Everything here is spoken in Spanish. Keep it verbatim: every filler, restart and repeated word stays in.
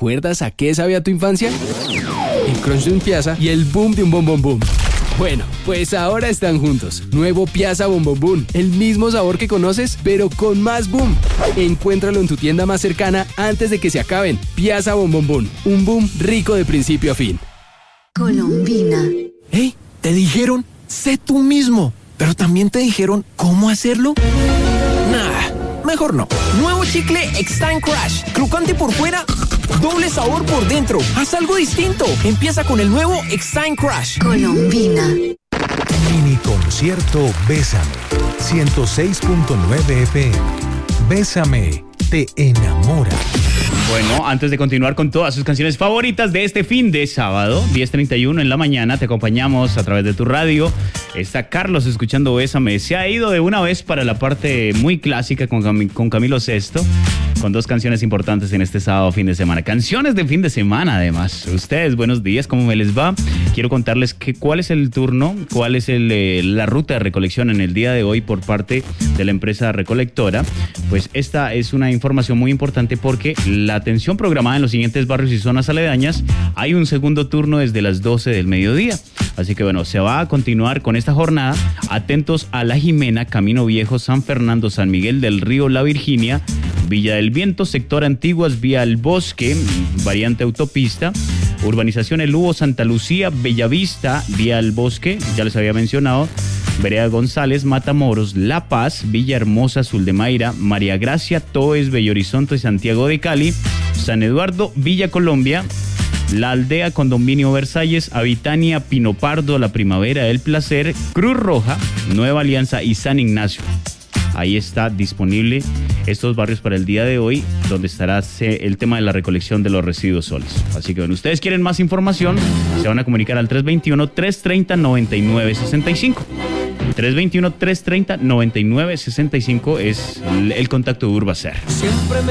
¿Recuerdas a qué sabía tu infancia? El crunch de un Piazza y el boom de un Bom Bom Boom. Bueno, pues ahora están juntos. Nuevo Piazza Bom Bom Boom. El mismo sabor que conoces, pero con más boom. Encuéntralo en tu tienda más cercana antes de que se acaben. Piazza Bom Bom Boom. Un boom rico de principio a fin. Colombina. Hey, ¿te dijeron? Sé tú mismo. Pero también te dijeron cómo hacerlo. Nah, mejor no. Nuevo chicle Extime Crush. Crocante por fuera, doble sabor por dentro. Haz algo distinto. Empieza con el nuevo Extime Crush. Colombina. Mini concierto Bésame. ciento seis punto nueve F M. Bésame, te enamora. Bueno, antes de continuar con todas sus canciones favoritas de este fin de sábado, diez treinta y uno en la mañana, te acompañamos a través de tu radio. Está Carlos escuchando Bésame. Se ha ido de una vez para la parte muy clásica con, Cam- con Camilo Sesto, con dos canciones importantes en este sábado fin de semana. Canciones de fin de semana, además. Ustedes, buenos días, ¿cómo me les va? Quiero contarles que, cuál es el turno, cuál es el, eh, la ruta de recolección en el día de hoy por parte de la empresa recolectora. Pues esta es una información muy importante porque la atención programada en los siguientes barrios y zonas aledañas, hay un segundo turno desde las doce del mediodía. Así que bueno, se va a continuar con esta jornada. Atentos a La Jimena, Camino Viejo, San Fernando, San Miguel del Río, La Virginia, Villa del Viento, sector Antiguas, vía El Bosque, variante autopista, urbanización El Hugo, Santa Lucía, Bellavista, vía El Bosque, ya les había mencionado, Vereda González, Matamoros, La Paz, Villahermosa, Azul de Mayra, María Gracia, Toes, Bello Horizonte, Santiago de Cali, San Eduardo, Villa Colombia, La Aldea, Condominio Versalles, Avitania, Pino Pardo, La Primavera del Placer, Cruz Roja, Nueva Alianza y San Ignacio. Ahí está disponible estos barrios para el día de hoy, donde estará el tema de la recolección de los residuos sólidos. Así que bueno, ustedes quieren más información, se van a comunicar al tres dos uno, tres tres cero, nueve nueve seis cinco. tres dos uno, tres tres cero, nueve nueve seis cinco es el contacto de Urbacer. Siempre me